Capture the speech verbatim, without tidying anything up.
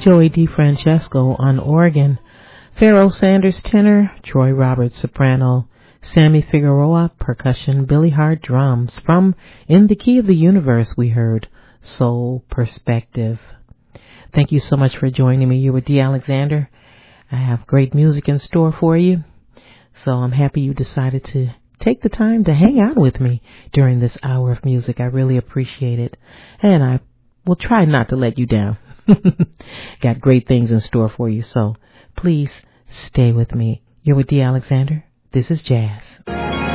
Joey DeFrancesco on organ, Pharoah Sanders tenor, Troy Roberts soprano, Sammy Figueroa percussion, Billy Hart drums. From In the Key of the Universe we heard Soul Perspective. Thank you so much for joining me. You're with Dee Alexander. I have great music in store for you, so I'm happy you decided to take the time to hang out with me during this hour of music. I really appreciate it, and I will try not to let you down. Got great things in store for you, so please stay with me. You're with Dee Alexander. This is Jazz.